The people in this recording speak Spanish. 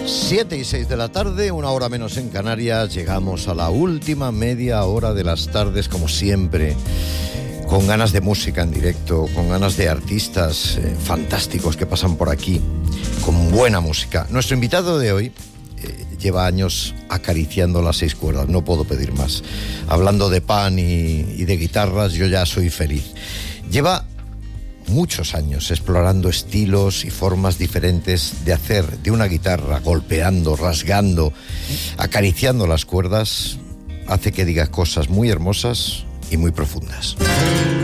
7:06 de la tarde, una hora menos en Canarias. Llegamos a la última media hora de las tardes, como siempre, con ganas de música en directo, con ganas de artistas fantásticos que pasan por aquí, con buena música. Nuestro invitado de hoy lleva años acariciando las 6 cuerdas, no puedo pedir más. Hablando de pan y de guitarras, yo ya soy feliz. Lleva muchos años explorando estilos y formas diferentes de hacer de una guitarra, golpeando, rasgando, acariciando las cuerdas, hace que diga cosas muy hermosas y muy profundas.